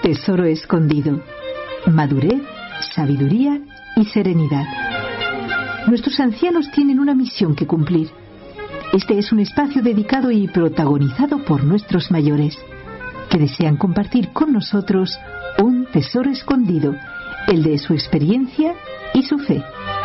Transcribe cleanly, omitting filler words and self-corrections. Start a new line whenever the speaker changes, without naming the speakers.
Tesoro escondido. Madurez, sabiduría y serenidad. Nuestros ancianos tienen una misión que cumplir. Este es un espacio dedicado y protagonizado por nuestros mayores, que desean compartir con nosotros un tesoro escondido, el de su experiencia y su fe.